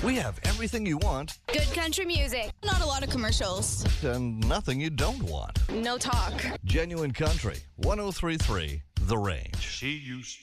We have everything you want Good country music. Not a lot of commercials. and nothing you don't want. No talk. Genuine Country, 103.3 The Range. She used